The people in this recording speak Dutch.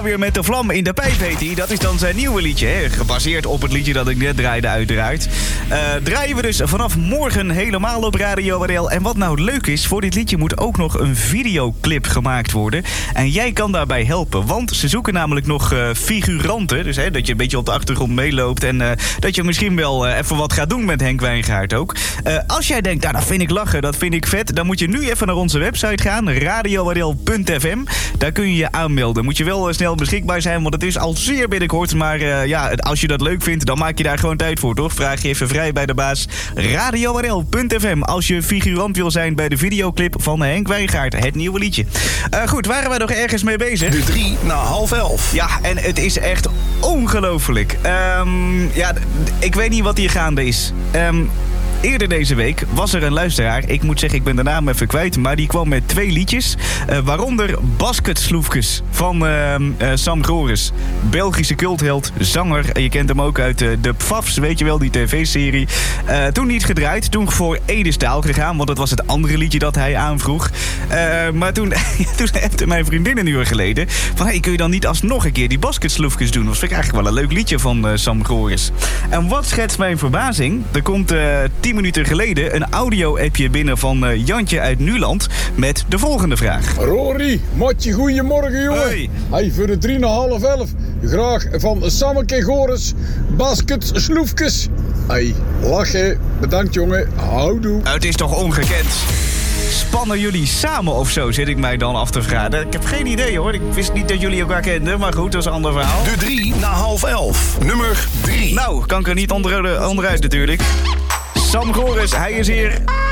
ga weer met de vlam in de pijp, heet hij. Dat is dan zijn nieuwe liedje, hè? Gebaseerd op het liedje dat ik net draaide, uiteraard. Draaien we dus vanaf morgen helemaal op Radio RL. En wat nou leuk is, voor dit liedje moet ook nog een videoclip gemaakt worden. En jij kan daarbij helpen, want ze zoeken namelijk nog figuranten. Dus dat je een beetje op de achtergrond meeloopt en dat je misschien wel even wat gaat doen met Henk Wijngaard ook. Als jij denkt, nou, dat vind ik lachen, dat vind ik vet, dan moet je nu even naar onze website gaan, radiorl.fm. Daar kun je je aanmelden. Moet je wel snel beschikbaar zijn, want het is al zeer binnenkort. Maar als je dat leuk vindt, dan maak je daar gewoon tijd voor, toch? Vraag je even vrij bij de baas. radiorl.fm als je figurant wil zijn bij de videoclip van Henk Wijngaard, het nieuwe liedje. Goed, waren wij nog ergens mee bezig? De 3 na 10:30. Ja, en het is echt ongelooflijk. Ik weet niet wat hier gaande is. Eerder deze week was er een luisteraar, ik moet zeggen, ik ben de naam even kwijt, maar die kwam met 2 liedjes. Waaronder Basketsloefkes van Sam Goris. Belgische cultheld, zanger. Je kent hem ook uit de Pfafs, weet je wel, die tv-serie. Toen niet gedraaid, toen voor Ede Staal gegaan, want dat was het andere liedje dat hij aanvroeg. Maar toen appte mijn vriendin een uur geleden van, hey, kun je dan niet alsnog een keer die Basketsloefkes doen? Dat vind ik eigenlijk wel een leuk liedje van Sam Goris. En wat schetst mijn verbazing? Er komt 10 minuten geleden een audio-appje binnen van Jantje uit Nuland met de volgende vraag. Rory, Matje, goeiemorgen, jongen. Hey, voor de 3 na 10:30. Graag van Sammeke Goris, Basketsloefkes. Hey, lachen. Bedankt, jongen. Houdoe. Het is toch ongekend? Spannen jullie samen of zo, zit ik mij dan af te vragen. Ik heb geen idee, hoor. Ik wist niet dat jullie elkaar kenden, maar goed, dat is een ander verhaal. De 3 na 10:30. Nummer 3. Nou, kan ik er niet onderuit natuurlijk. Sam Goris, hij is hier.